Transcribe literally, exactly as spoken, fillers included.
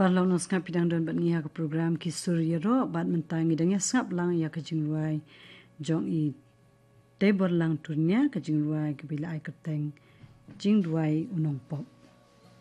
Parlau no skap pidang don bat ngiha ke program ki surya ro bat mentangi dang ya skap lang ya ke jingruai jong i tebor lang turnya ke jingruai ke bila ai keteng jingruai unong pop.